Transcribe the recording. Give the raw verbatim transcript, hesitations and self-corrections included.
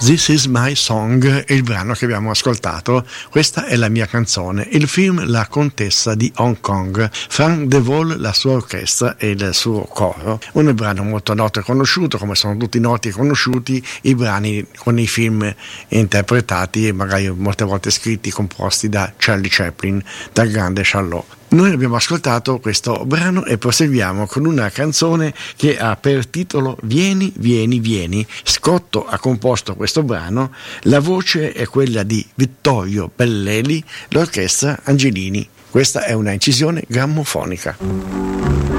This is my song è il brano che abbiamo ascoltato. Questa è la mia canzone. Il film La contessa di Hong Kong, Frank De Vol, la sua orchestra e il suo coro. Un brano molto noto e conosciuto, come sono tutti noti e conosciuti i brani con i film interpretati e magari molte volte scritti, composti da Charlie Chaplin, dal grande Charlot. Noi abbiamo ascoltato questo brano e proseguiamo con una canzone che ha per titolo Vieni, vieni, vieni. Scotto ha composto questo brano, la voce è quella di Vittorio Belleli, l'orchestra Angelini. Questa è una incisione grammofonica.